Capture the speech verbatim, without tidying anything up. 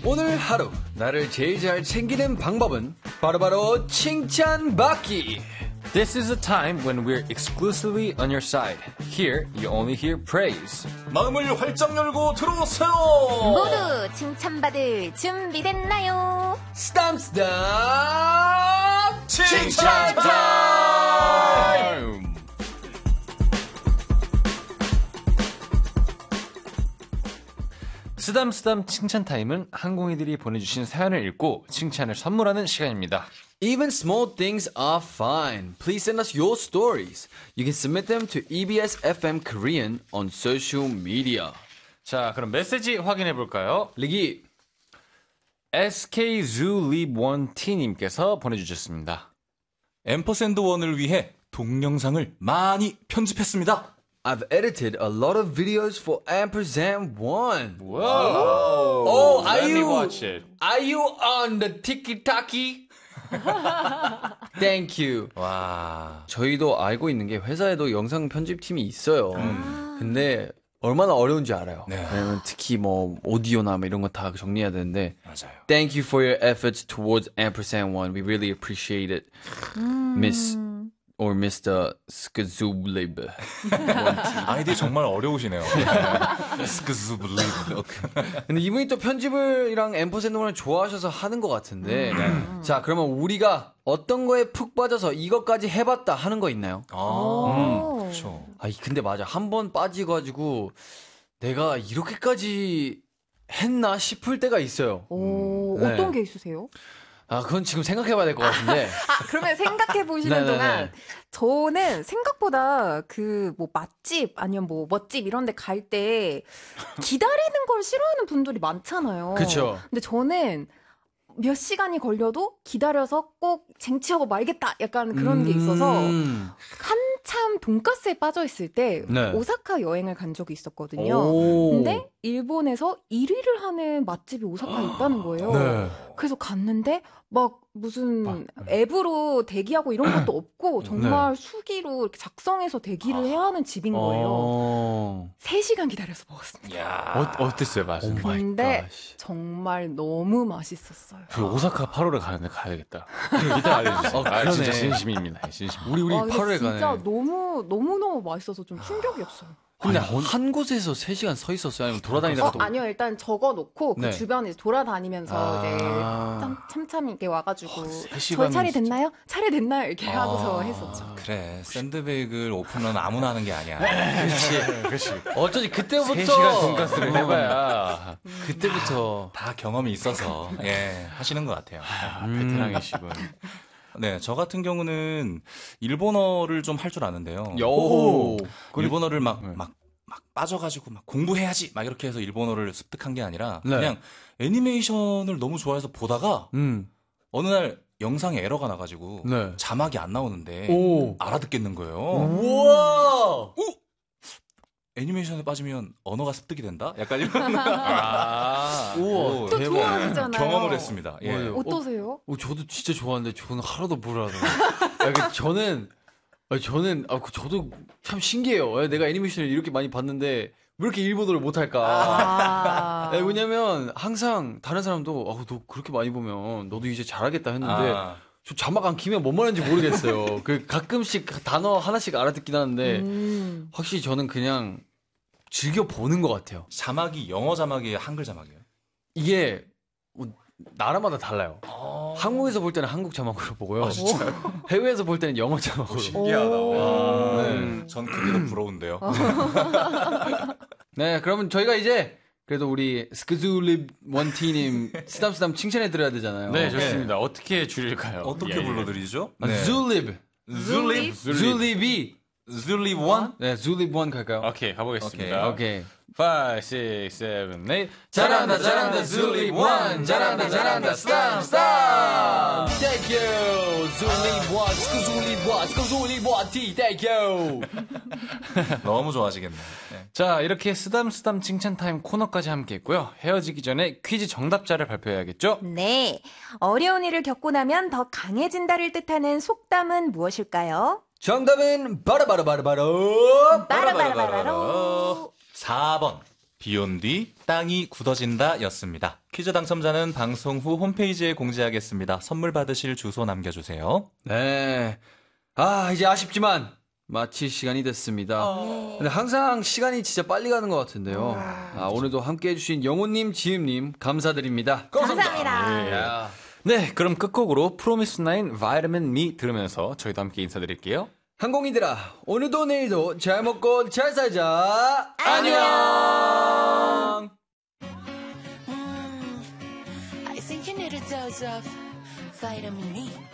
오늘 하루 나를 제일 잘 챙기는 방법은 바로바로 칭찬받기. This is a time when we're exclusively on your side. Here, you only hear praise. 마음을 활짝 열고 들어오세요. 모두 칭찬받을 준비됐나요? 스담스담 칭찬 타임. 쓰담쓰담 칭찬 타임은 항공이들이 보내주신 사연을 읽고 칭찬을 선물하는 시간입니다. Even small things are fine. Please send us your stories. You can submit them to 이비에스 에프엠 Korean on social media. 자, 그럼 메시지 확인해 볼까요? 리기 에스케이즈립원티님께서 보내주셨습니다. 앰퍼샌드 원을 위해 동영상을 많이 편집했습니다. I've edited a lot of videos for ampersand one. Whoa. Oh, are Let me you watch it. are you on the tiki-taki? Thank you. 와. 저희도 알고 있는 게 회사에도 영상 편집팀이 있어요. 근데 얼마나 어려운지 알아요. 네. 왜냐면 특히 뭐 오디오나 뭐 이런 거 다 정리해야 되는데. 맞아요. Thank you for your efforts towards ampersand one. We really appreciate it, Miss or 미스터 스크즈블리브. 아이디 정말 어려우시네요. 스크즈블리브. 근데 이분이 또 편집을이랑 앰퍼샌드를 좋아하셔서 하는 것 같은데. 음. 자, 그러면 우리가 어떤 거에 푹 빠져서 이것까지 해봤다 하는 거 있나요? 아, 그렇죠. 아, 근데 맞아. 한 번 빠지가지고 내가 이렇게까지 했나 싶을 때가 있어요. 오, 네. 어떤 게 있으세요? 아, 그건 지금 생각해봐야 될 것 같은데. 아, 그러면 생각해 보시는 네네네. 동안 저는 생각보다 그 뭐 맛집 아니면 뭐 멋집 이런 데 갈 때 기다리는 걸 싫어하는 분들이 많잖아요. 그쵸. 근데 저는 몇 시간이 걸려도 기다려서 꼭 쟁취하고 말겠다 약간 그런 게 있어서 음. 한참 돈가스에 빠져 있을 때 네. 오사카 여행을 간 적이 있었거든요. 오. 근데 일본에서 일 위를 하는 맛집이 오사카에 있다는 거예요. 네. 그래서 갔는데 막 무슨 앱으로 대기하고 이런 것도 없고 정말 수기로 이렇게 작성해서 대기를 해야 하는 집인 거예요. 어. 세 시간 기다려서 먹었습니다. 야. 어, 어땠어요, 맛은? 오 마이 근데 갓. 정말 너무 맛있었어요. 저 오사카 팔월에 가는데 가야겠다. 이따 알려주세요. 어, 아, 진짜 그러네. 진심입니다. 진심. 우리 우리 와, 근데 팔월에 진짜 가네. 너무 너무 너무 맛있어서 좀 충격이었어요. 근데 한 곳에서 세 시간 서 있었어요? 아니면 돌아다니다가 어, 또? 아니요, 일단 적어놓고 네. 그 주변에 이제 돌아다니면서 아. 이제 참, 참참 이렇게 와가지고 세 저희 시간은 차례 진짜. 됐나요? 차례 됐나요? 이렇게 아. 하고서 했었죠. 그래, 샌드백을 오픈은 아무나 하는 게 아니야. 그렇지. 어쩌지 그때부터 세 시간 돈가스를 해봐야. 그때부터 다 경험이 있어서 예 하시는 것 같아요. 아, 베테랑이시군. 네, 저 같은 경우는 일본어를 좀 할 줄 아는데요. 요. 일본어를 막 막 막 빠져가지고 막 공부해야지 막 이렇게 해서 일본어를 습득한 게 아니라 네. 그냥 애니메이션을 너무 좋아해서 보다가 음. 어느 날 영상에 에러가 나가지고 네. 자막이 안 나오는데 오. 알아듣겠는 거예요. 우와. 애니메이션에 빠지면 언어가 습득이 된다? 약간 이런 아. 우와. 또 대박. 좋아하시잖아요. 경험을 했습니다. 예. 뭐예요? 어떠세요? 어, 저도 진짜 좋아하는데 저는 하나도 모르더라고요. 그 저는 아니, 저는 아, 그 저도 참 신기해요. 내가 애니메이션을 이렇게 많이 봤는데 왜 이렇게 일본어를 못할까? 아. 네, 왜냐면 항상 다른 사람도 아, 너 그렇게 많이 보면 너도 이제 잘하겠다 했는데 아. 저 자막 안 키면 뭔 말인지 모르겠어요. 그 가끔씩 단어 하나씩 알아듣긴 하는데 음. 확실히 저는 그냥 즐겨 보는 것 같아요. 자막이 영어 자막이에요, 한글 자막이에요? 이게 뭐 나라마다 달라요. 아. 한국에서 볼 때는 한국 자막으로 보고요. 아, 진짜요? 해외에서 볼 때는 영어 자막으로. 신기하다. 오. 와. 네. 전 그게 더 부러운데요. 네, 그러면 저희가 이제 그래도 우리 스크즈립 원티님 쓰담쓰담 칭찬해 드려야 되잖아요. 네, 좋습니다. 어떻게 줄일까요? 어떻게 예, 예. 불러드리죠? 아, 줄립. 줄립? 줄립이. 줄립 원? 네, 줄립 원 갈까요? 오케이, 가보겠습니다. 오케이. 오, 육, 칠, 팔 잘한다 잘한다 줄립 원 잘한다 잘한다 쓰담쓰담 Thank you 줄립 원 스크줄립 원 스크줄립 원티 Thank you. 너무 좋아하시겠네요. 네. 자, 이렇게 쓰담쓰담 칭찬 타임 코너까지 함께 했고요. 헤어지기 전에 퀴즈 정답자를 발표해야겠죠? 네. 어려운 일을 겪고 나면 더 강해진다를 뜻하는 속담은 무엇일까요? 정답은 바로바로바로바로 빠라바라바라로. 사 번 비 온 뒤 땅이 굳어진다 였습니다. 퀴즈 당첨자는 방송 후 홈페이지에 공지하겠습니다. 선물 받으실 주소 남겨주세요. 네. 아, 이제 아쉽지만 마칠 시간이 됐습니다. 근데 항상 시간이 진짜 빨리 가는 것 같은데요. 아, 오늘도 함께 해주신 영호님, 지음님 감사드립니다. 감사합니다. 네, 그럼 끝곡으로 프로미스 나인 바이러맨 미 들으면서 저희도 함께 인사드릴게요. 항공이들아, 오늘도 내일도 잘 먹고 잘 살자. 안녕. I think you need a dose of vitamin E.